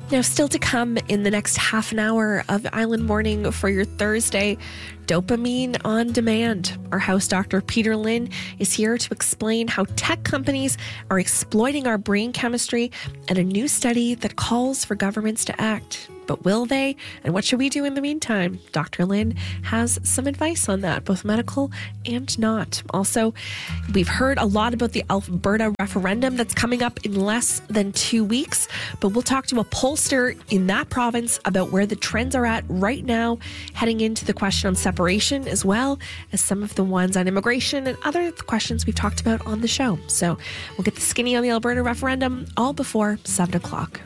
Now, still to come in the next half an hour of Island Morning for your Thursday, dopamine on demand. Our house doctor, Peter Lynn, is here to explain how tech companies are exploiting our brain chemistry and a new study that calls for governments to act. But will they? And what should we do in the meantime? Dr. Lynn has some advice on that, both medical and not. Also, we've heard a lot about the Alberta referendum that's coming up in less than 2 weeks, but we'll talk to a pollster in that province about where the trends are at right now, heading into the question on separation, as well as some of the ones on immigration and other questions we've talked about on the show. So we'll get the skinny on the Alberta referendum all before 7 o'clock.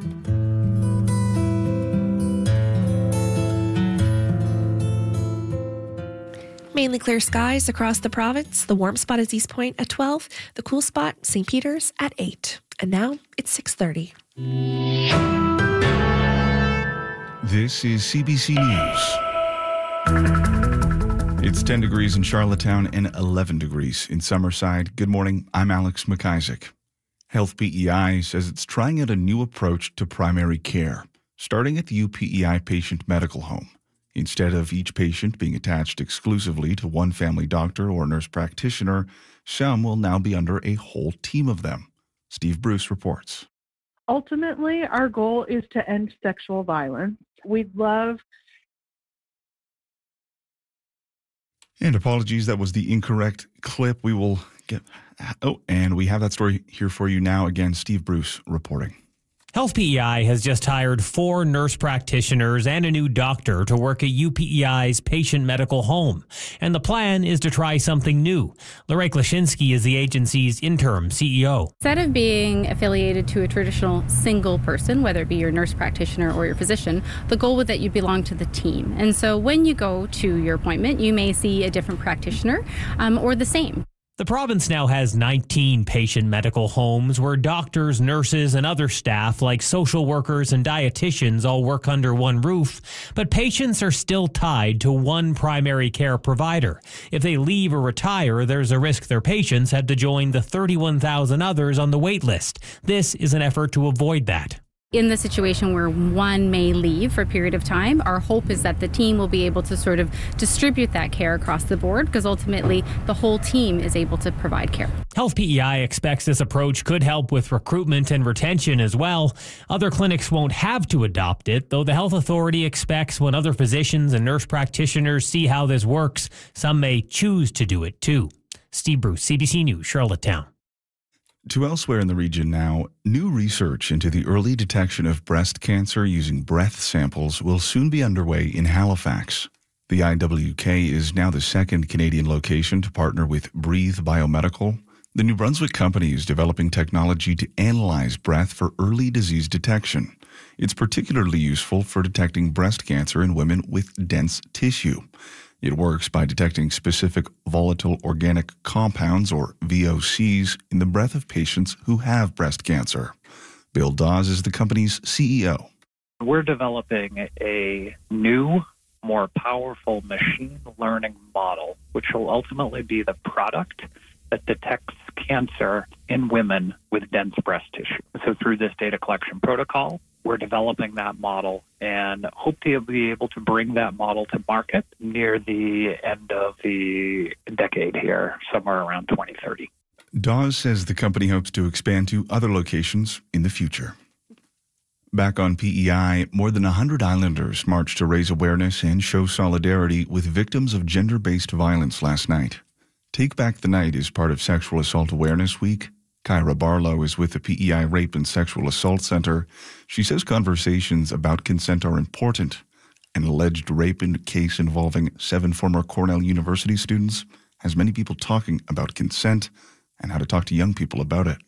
Mainly clear skies across the province. The warm spot is East Point at 12. The cool spot, St. Peter's at 8. And now it's 6:30. This is CBC News. It's 10 degrees in Charlottetown and 11 degrees in Summerside. Good morning. I'm Alex McIsaac. Health PEI says it's trying out a new approach to primary care, starting at the UPEI Patient Medical Home. Instead of each patient being attached exclusively to one family doctor or nurse practitioner, some will now be under a whole team of them. Steve Bruce reports. Ultimately, our goal is to end sexual violence. We'd love... And apologies, that was the incorrect clip. We will get... and we have that story here for you now. Again, Steve Bruce reporting. Health PEI has just hired 4 nurse practitioners and a new doctor to work at UPEI's patient medical home. And the plan is to try something new. Lorraine Klashinsky is the agency's interim CEO. Instead of being affiliated to a traditional single person, whether it be your nurse practitioner or your physician, the goal was that you belong to the team. And so when you go to your appointment, you may see a different practitioner or the same. The province now has 19 patient medical homes where doctors, nurses, and other staff like social workers and dietitians all work under one roof, but patients are still tied to one primary care provider. If they leave or retire, there's a risk their patients have to join the 31,000 others on the wait list. This is an effort to avoid that. In the situation where one may leave for a period of time, our hope is that the team will be able to sort of distribute that care across the board because ultimately the whole team is able to provide care. Health PEI expects this approach could help with recruitment and retention as well. Other clinics won't have to adopt it, though the health authority expects when other physicians and nurse practitioners see how this works, some may choose to do it too. Steve Bruce, CBC News, Charlottetown. To elsewhere in the region now, new research into the early detection of breast cancer using breath samples will soon be underway in Halifax. The IWK is now the second Canadian location to partner with Breathe Biomedical. The New Brunswick company is developing technology to analyze breath for early disease detection. It's particularly useful for detecting breast cancer in women with dense tissue. It works by detecting specific volatile organic compounds, or VOCs, in the breath of patients who have breast cancer. Bill Dawes is the company's CEO. We're developing a new, more powerful machine learning model, which will ultimately be the product that detects cancer in women with dense breast tissue. So through this data collection protocol, we're developing that model and hope to be able to bring that model to market near the end of the decade here, somewhere around 2030. Dawes says the company hopes to expand to other locations in the future. Back on PEI, more than 100 Islanders marched to raise awareness and show solidarity with victims of gender-based violence last night. Take Back the Night is part of Sexual Assault Awareness Week. Kyra Barlow is with the PEI Rape and Sexual Assault Center. She says conversations about consent are important. An alleged rape case involving 7 former Cornell University students has many people talking about consent and how to talk to young people about it.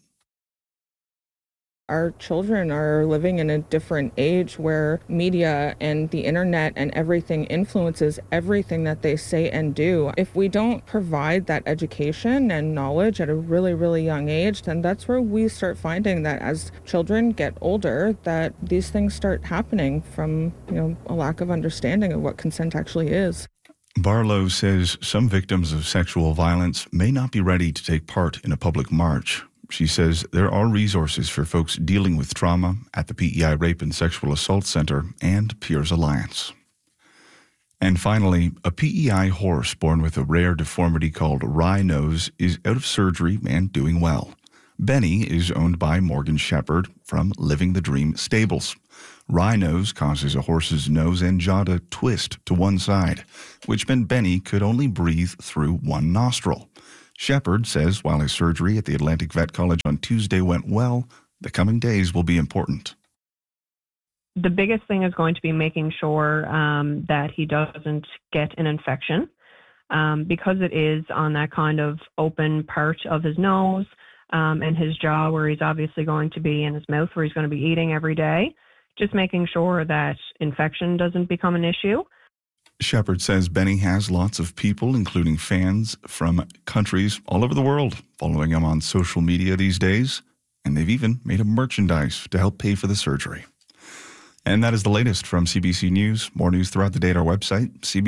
Our children are living in a different age where media and the internet and everything influences everything that they say and do. If we don't provide that education and knowledge at a really, really young age, then that's where we start finding that as children get older, that these things start happening from, a lack of understanding of what consent actually is. Barlow says some victims of sexual violence may not be ready to take part in a public march. She says there are resources for folks dealing with trauma at the PEI Rape and Sexual Assault Center and Peers Alliance. And finally, a PEI horse born with a rare deformity called wry nose is out of surgery and doing well. Benny is owned by Morgan Shepherd from Living the Dream Stables. Wry nose causes a horse's nose and jaw to twist to one side, which meant Benny could only breathe through one nostril. Shepherd says while his surgery at the Atlantic Vet College on Tuesday went well, the coming days will be important. The biggest thing is going to be making sure that he doesn't get an infection because it is on that kind of open part of his nose and his jaw where he's obviously going to be, in his mouth where he's going to be eating every day. Just making sure that infection doesn't become an issue. Shepherd says Benny has lots of people, including fans from countries all over the world, following him on social media these days, and they've even made a merchandise to help pay for the surgery. And that is the latest from CBC News. More news throughout the day at our website,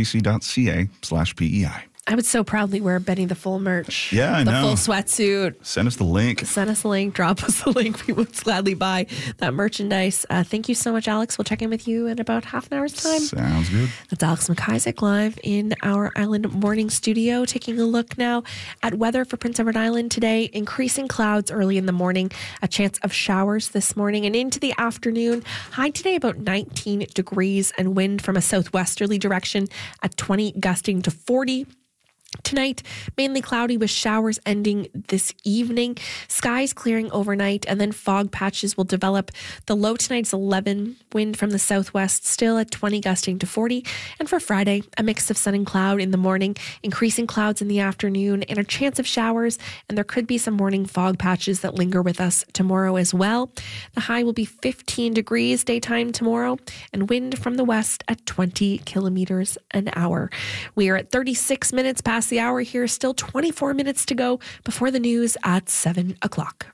cbc.ca/PEI. I would so proudly wear Benny the Full merch. Yeah, I know. The full sweatsuit. Send us the link. Send us a link. Drop us the link. We would gladly buy that merchandise. Thank you so much, Alex. We'll check in with you in about half an hour's time. Sounds good. That's Alex McIsaac live in our Island Morning Studio. Taking a look now at weather for Prince Edward Island today. Increasing clouds early in the morning. A chance of showers this morning and into the afternoon. High today about 19 degrees and wind from a southwesterly direction at 20, gusting to 40. Tonight, mainly cloudy with showers ending this evening. Skies clearing overnight and then fog patches will develop. The low tonight's 11, wind from the southwest still at 20, gusting to 40. And for Friday, a mix of sun and cloud in the morning, increasing clouds in the afternoon and a chance of showers. And there could be some morning fog patches that linger with us tomorrow as well. The high will be 15 degrees daytime tomorrow and wind from the west at 20 kilometers an hour. We are at 36 minutes past the hour here, still 24 minutes to go before the news at 7 o'clock.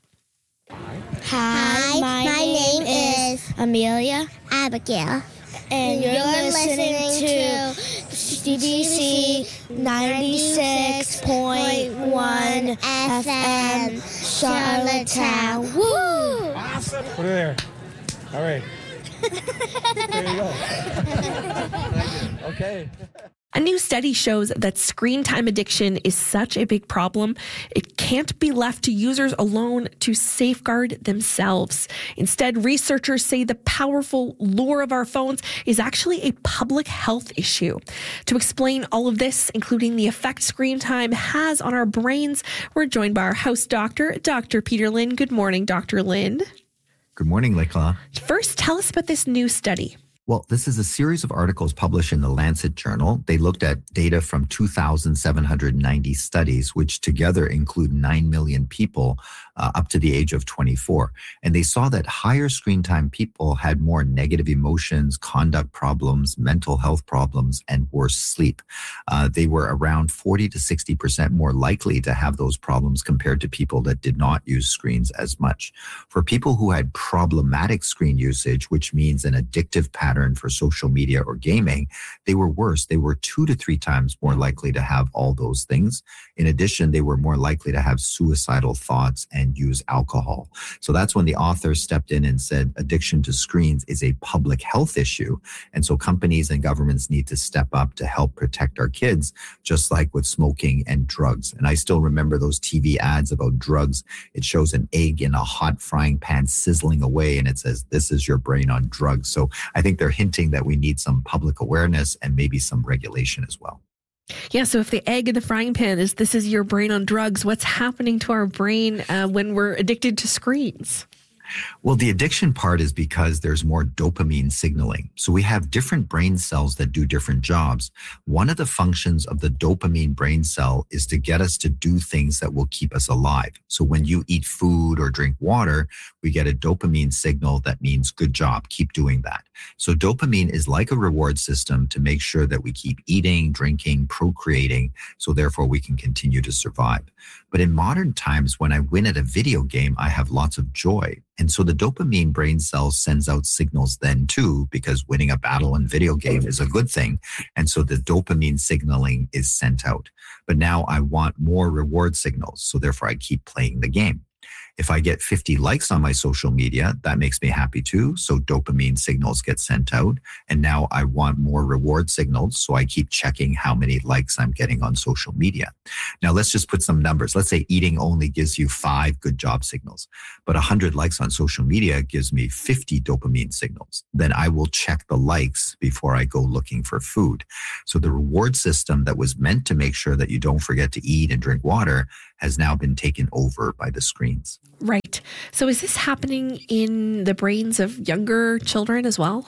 Hi, my name is Amelia Abigail, and you're listening to CBC 96.1 FM, Charlottetown. Woo! Awesome. Put it there. All right. There you go. Okay. A new study shows that screen time addiction is such a big problem, it can't be left to users alone to safeguard themselves. Instead, researchers say the powerful lure of our phones is actually a public health issue. To explain all of this, including the effect screen time has on our brains, we're joined by our house doctor, Dr. Peter Lynn. Good morning, Dr. Lynn. Good morning, Lekla. First, tell us about this new study. Well, this is a series of articles published in the Lancet Journal. They looked at data from 2,790 studies, which together include 9 million people up to the age of 24. And they saw that higher screen time people had more negative emotions, conduct problems, mental health problems, and worse sleep. They were around 40 to 60% more likely to have those problems compared to people that did not use screens as much. For people who had problematic screen usage, which means an addictive pattern for social media or gaming, they were worse. They were 2 to 3 times more likely to have all those things. In addition, they were more likely to have suicidal thoughts and use alcohol. So that's when the authors stepped in and said addiction to screens is a public health issue. And so companies and governments need to step up to help protect our kids, just like with smoking and drugs. And I still remember those TV ads about drugs. It shows an egg in a hot frying pan sizzling away, and it says, "This is your brain on drugs." So I think they're hinting that we need some public awareness and maybe some regulation as well. Yeah, so if the egg in the frying pan is "this is your brain on drugs," what's happening to our brain when we're addicted to screens? Well, the addiction part is because there's more dopamine signaling. So we have different brain cells that do different jobs. One of the functions of the dopamine brain cell is to get us to do things that will keep us alive. So when you eat food or drink water, we get a dopamine signal that means good job, keep doing that. So dopamine is like a reward system to make sure that we keep eating, drinking, procreating, so therefore we can continue to survive. But in modern times, when I win at a video game, I have lots of joy. And so the dopamine brain cell sends out signals then too, because winning a battle in video game is a good thing. And so the dopamine signaling is sent out. But now I want more reward signals. So therefore I keep playing the game. If I get 50 likes on my social media, that makes me happy too. So dopamine signals get sent out. And now I want more reward signals. So I keep checking how many likes I'm getting on social media. Now let's just put some numbers. Let's say eating only gives you 5 good job signals, but 100 likes on social media gives me 50 dopamine signals. Then I will check the likes before I go looking for food. So the reward system that was meant to make sure that you don't forget to eat and drink water has now been taken over by the screens. Right. So is this happening in the brains of younger children as well?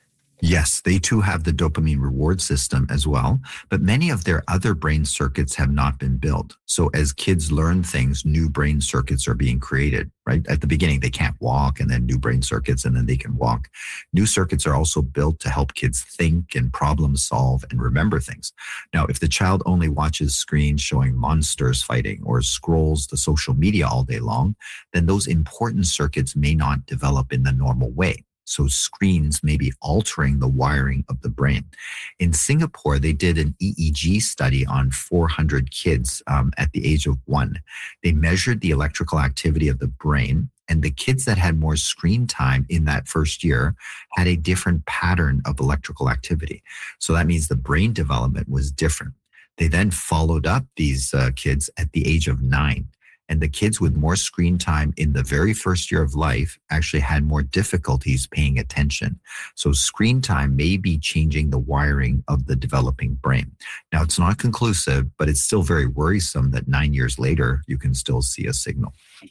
Yes, they too have the dopamine reward system as well, but many of their other brain circuits have not been built. So as kids learn things, new brain circuits are being created, right? At the beginning, they can't walk, and then new brain circuits, and then they can walk. New circuits are also built to help kids think and problem solve and remember things. Now, if the child only watches screens showing monsters fighting or scrolls the social media all day long, then those important circuits may not develop in the normal way. So screens may be altering the wiring of the brain. In Singapore, they did an EEG study on 400 kids at the age of 1. They measured the electrical activity of the brain, and the kids that had more screen time in that first year had a different pattern of electrical activity. So that means the brain development was different. They then followed up these kids at the age of 9. And the kids with more screen time in the very first year of life actually had more difficulties paying attention. So screen time may be changing the wiring of the developing brain. Now, it's not conclusive, but it's still very worrisome that 9 years later, you can still see a signal.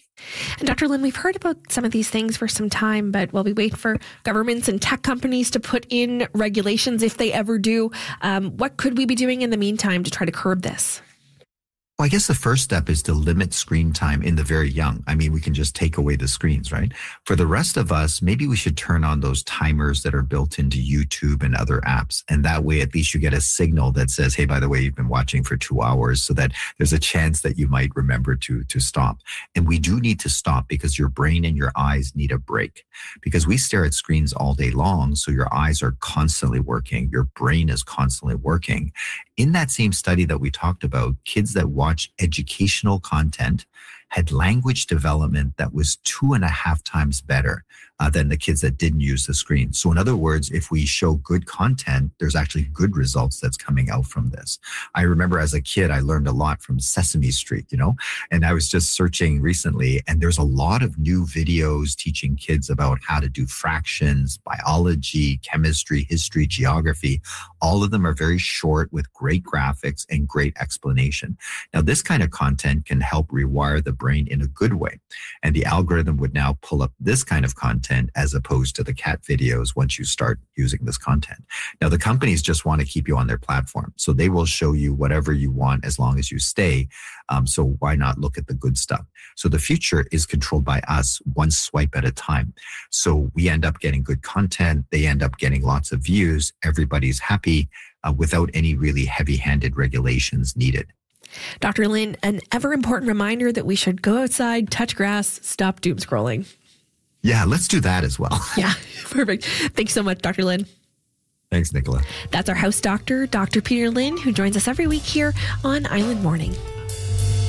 And Dr. Lin, we've heard about some of these things for some time, but while we wait for governments and tech companies to put in regulations, if they ever do, what could we be doing in the meantime to try to curb this? Well, I guess the first step is to limit screen time in the very young. I mean, we can just take away the screens, right? For the rest of us, maybe we should turn on those timers that are built into YouTube and other apps. And that way, at least you get a signal that says, hey, by the way, you've been watching for 2 hours, so that there's a chance that you might remember to stop. And we do need to stop because your brain and your eyes need a break. Because we stare at screens all day long, so your eyes are constantly working, your brain is constantly working. In that same study that we talked about, kids that watch educational content had language development that was 2.5 times better than the kids that didn't use the screen. So in other words, if we show good content, there's actually good results that's coming out from this. I remember as a kid, I learned a lot from Sesame Street, and I was just searching recently, and there's a lot of new videos teaching kids about how to do fractions, biology, chemistry, history, geography. All of them are very short with great graphics and great explanation. Now, this kind of content can help rewire the brain in a good way. And the algorithm would now pull up this kind of content as opposed to the cat videos once you start using this content. Now, the companies just want to keep you on their platform. So they will show you whatever you want as long as you stay. So why not look at the good stuff? So the future is controlled by us one swipe at a time. So we end up getting good content. They end up getting lots of views. Everybody's happy without any really heavy-handed regulations needed. Dr. Lin, an ever important reminder that we should go outside, touch grass, stop doom scrolling. Yeah, let's do that as well. Yeah, perfect. Thanks so much, Dr. Lin. Thanks, Nicola. That's our house doctor, Dr. Peter Lin, who joins us every week here on Island Morning.